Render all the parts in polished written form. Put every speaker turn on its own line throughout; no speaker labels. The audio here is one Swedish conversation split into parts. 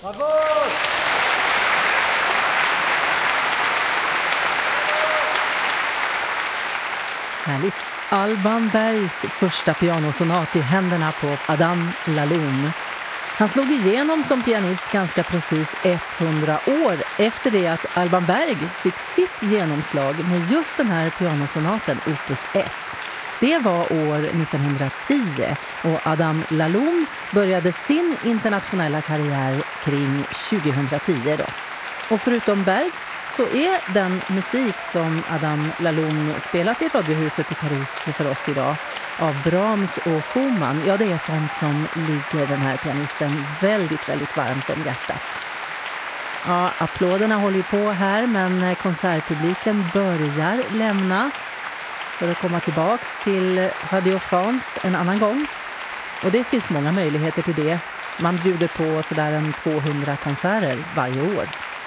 Bravo!
Härligt. Alban Bergs första pianosonat i händerna på Adam Laloum. Han slog igenom som pianist ganska precis 100 år efter det att Alban Berg fick sitt genomslag med just den här pianosonaten, Opus 1. Det var år 1910 och Adam Laloum började sin internationella karriär kring 2010 då. Och förutom Berg så är den musik som Adam Laloum spelat i Radiohuset i Paris för oss idag av Brahms och Schumann, ja det är sånt som ligger den här pianisten väldigt, väldigt varmt om hjärtat. Ja, applåderna håller ju på här men konsertpubliken börjar lämna för att komma tillbaks till Radio France en annan gång. Och det finns många möjligheter till det. Man bjuder på sådär 200 konserter varje år.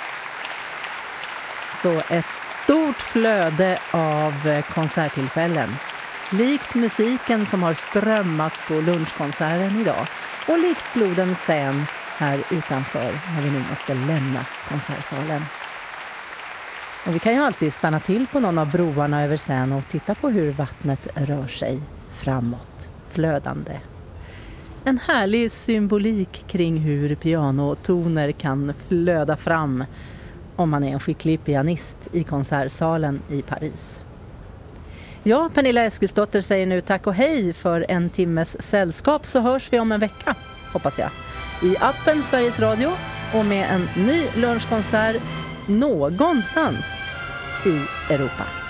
Så ett stort flöde av konserttillfällen. Likt musiken som har strömmat på lunchkonserten idag. Och likt floden Seine här utanför när vi nu måste lämna konsertsalen. Och vi kan ju alltid stanna till på någon av broarna över Seine och titta på hur vattnet rör sig framåt, flödande. En härlig symbolik kring hur pianotoner kan flöda fram om man är en skicklig pianist i konsertsalen i Paris. Ja, Pernilla Eskilsdotter säger nu tack och hej för en timmes sällskap, så hörs vi om en vecka, hoppas jag. I appen Sveriges Radio och med en ny lunchkonsert någonstans i Europa.